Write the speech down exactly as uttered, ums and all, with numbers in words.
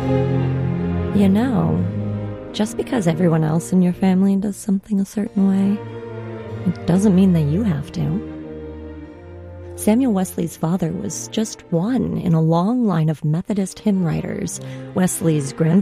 You know, just because everyone else in your family does something a certain way, it doesn't mean that you have to. Samuel Wesley's father was just one in a long line of Methodist hymn writers. Wesley's grandfather